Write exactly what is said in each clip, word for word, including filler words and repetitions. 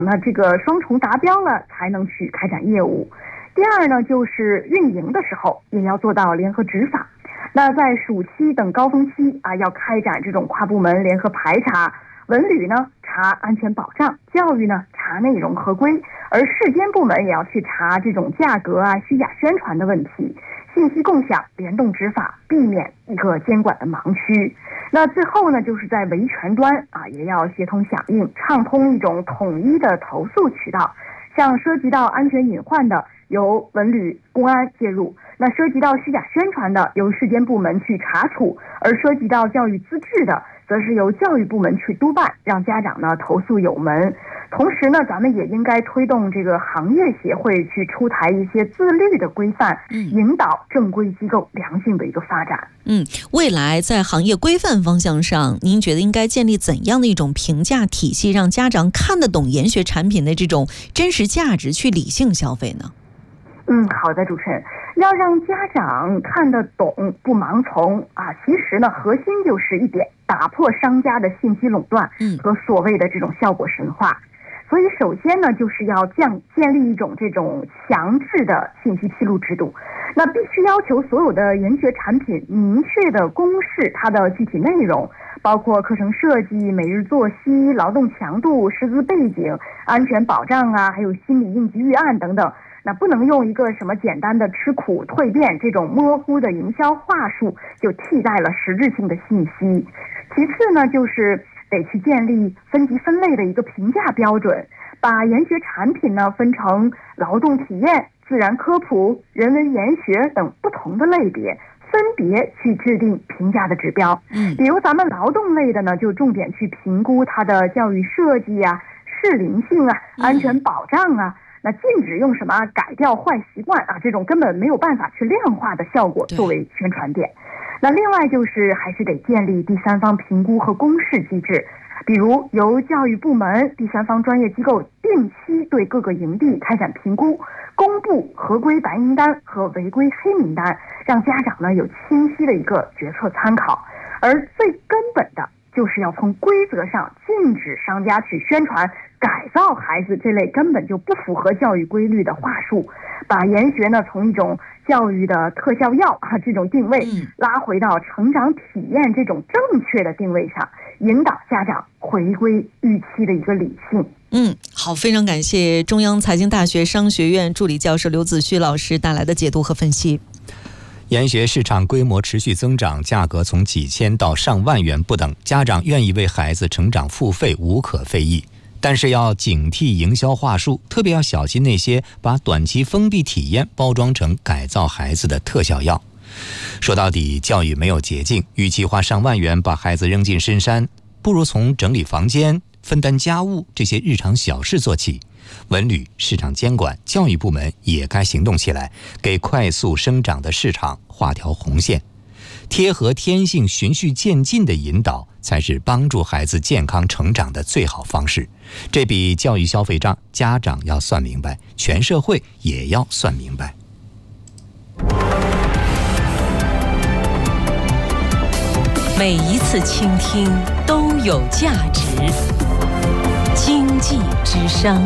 那这个双重达标了才能去开展业务。第二呢，就是运营的时候也要做到联合执法。那在暑期等高峰期啊，要开展这种跨部门联合排查，文旅呢查安全保障，教育呢查内容合规，而市监部门也要去查这种价格啊、虚假宣传的问题，信息共享、联动执法，避免一个监管的盲区。那最后呢，就是在维权端啊，也要协同响应，畅通一种统一的投诉渠道。像涉及到安全隐患的，由文旅、公安介入；那涉及到虚假宣传的，由市监部门去查处；而涉及到教育资质的，则是由教育部门去督办，让家长呢投诉有门。同时呢，咱们也应该推动这个行业协会去出台一些自律的规范，引导正规机构良性的一个发展。 嗯，未来在行业规范方向上，您觉得应该建立怎样的一种评价体系，让家长看得懂研学产品的这种真实价值，去理性消费呢？ 嗯，好的，主持人，要让家长看得懂，不盲从啊。其实呢，核心就是一点，打破商家的信息垄断和所谓的这种效果神话。所以，首先呢，就是要降建立一种这种强制的信息披露制度。那必须要求所有的研学产品明确的公示它的具体内容，包括课程设计、每日作息、劳动强度、师资背景、安全保障啊，还有心理应急预案等等。那不能用一个什么简单的吃苦蜕变这种模糊的营销话术就替代了实质性的信息。其次呢，就是得去建立分级分类的一个评价标准，把研学产品呢分成劳动体验、自然科普、人文研学等不同的类别，分别去制定评价的指标。嗯，比如咱们劳动类的呢，就重点去评估它的教育设计啊、适龄性啊、安全保障啊。那禁止用什么改掉坏习惯啊，这种根本没有办法去量化的效果作为宣传点。那另外就是还是得建立第三方评估和公示机制，比如由教育部门、第三方专业机构定期对各个营地开展评估，公布合规白名单和违规黑名单，让家长呢有清晰的一个决策参考。而最根本的就是要从规则上禁止商家去宣传改造孩子这类根本就不符合教育规律的话术，把研学呢从一种教育的特效药啊这种定位拉回到成长体验这种正确的定位上，引导家长回归预期的一个理性。 嗯，好，非常感谢中央财经大学商学院助理教授刘子旭老师带来的解读和分析。 研学市场规模持续增长，价格从几千到上万元不等，家长愿意为孩子成长付费无可非议。但是要警惕营销话术，特别要小心那些把短期封闭体验包装成改造孩子的特效药。说到底，教育没有捷径，与其花上万元把孩子扔进深山，不如从整理房间、分担家务这些日常小事做起。文旅、市场监管、教育部门也该行动起来，给快速生长的市场画条红线。贴合天性循序渐进的引导，才是帮助孩子健康成长的最好方式。这笔教育消费账，家长要算明白，全社会也要算明白。 每一次倾听都有价值。经济之声。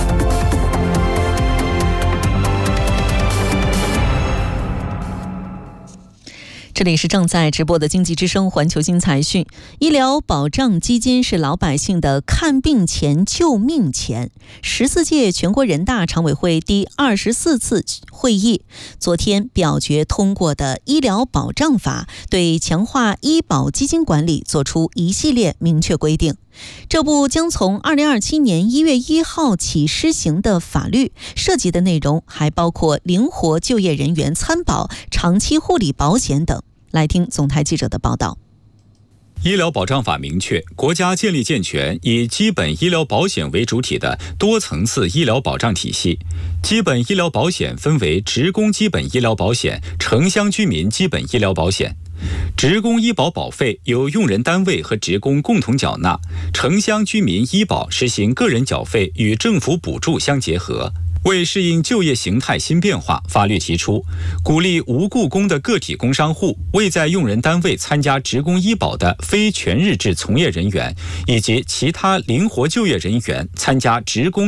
这里是正在直播的经济之声环球新财讯。医疗保障基金是老百姓的看病钱、救命钱。十四届全国人大常委会第二十四次会议昨天表决通过的医疗保障法，对强化医保基金管理作出一系列明确规定。这部将从二零二七年一月一号起施行的法律，涉及的内容还包括灵活就业人员参保、长期护理保险等。来听总台记者的报道。 医疗保障法明确，国家建立健全以基本医疗保险为主体的多层次医疗保障体系。基本医疗保险分为职工基本医疗保险、城乡居民基本医疗保险。职工医保保费由用人单位和职工共同缴纳，城乡居民医保实行个人缴费与政府补助相结合。为适应就业形态新变化，法律提出，鼓励无雇工的个体工商户、未在用人单位参加职工医保的非全日制从业人员以及其他灵活就业人员参加职工